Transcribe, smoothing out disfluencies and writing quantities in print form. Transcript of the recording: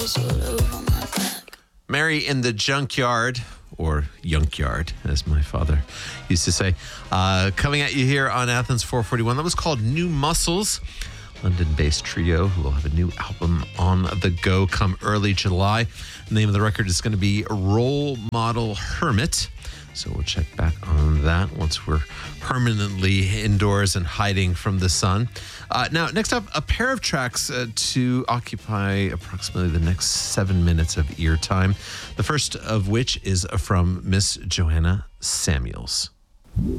Mary in the Junkyard, or Yunkyard, as my father used to say. Coming at you here on Athens 441. That was called New Muscles. London-based trio who will have a new album on the go come early July. The name of the record is going to be Role Model Hermit. So we'll check back on that once we're permanently indoors and hiding from the sun. Now, next up, a pair of tracks to occupy approximately the next 7 minutes of ear time. The first of which is from Miss Joanna Samuels.